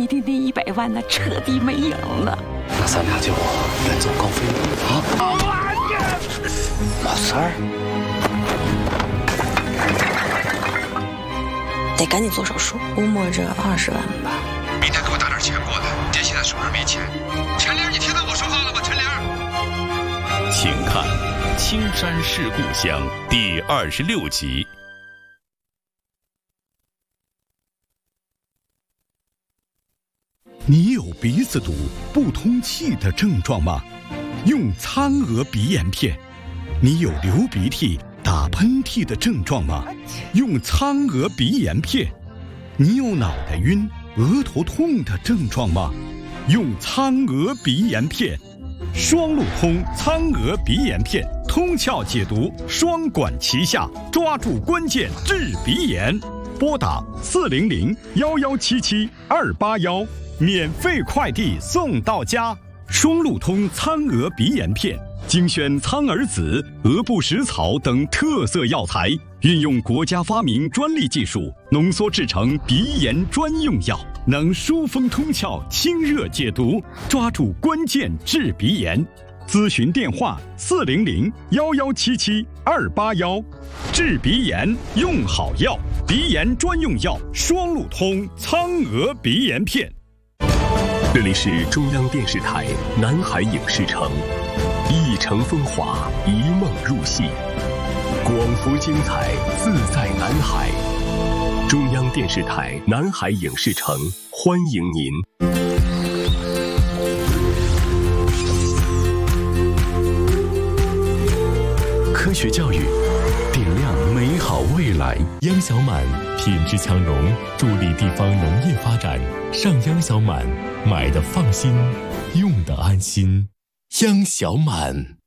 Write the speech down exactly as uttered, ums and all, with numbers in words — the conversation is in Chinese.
你的那一百万那彻底没影了。 那咱俩就远走高飞啊！没事儿， 得赶紧做手术，估摸着二十万吧。 明天给我打点钱过来，爹现在手上没钱。陈玲，你听到我说话了吗？陈玲， 请看《青山是故乡》第二十六集。 你有鼻子堵、不通气的症状吗？用苍娥鼻炎片。你有流鼻涕、打喷嚏的症状吗？用苍娥鼻炎片。你有脑袋晕、额头痛的症状吗？用苍娥鼻炎片。双路通苍娥鼻炎片，通窍解毒，双管齐下，抓住关键治鼻炎。拨打四零零幺幺七七二八幺，免费快递送到家。双路通苍娥鼻炎片，精选苍耳子、鹅不食草等特色药材，运用国家发明专利技术，浓缩制成鼻炎专用药，能疏风通窍、清热解毒，抓住关键治鼻炎。咨询电话：四零零幺幺七七二八幺。治鼻炎用好药，鼻炎专用药双路通苍娥鼻炎片。 这里是中央电视台南海影视城，一城风华，一梦入戏，广福精彩，自在南海。中央电视台南海影视城，欢迎您。 科学教育，点亮美好未来。 央小满品质强融，助力地方农业发展。上央小满，买的放心，用的安心。央小满。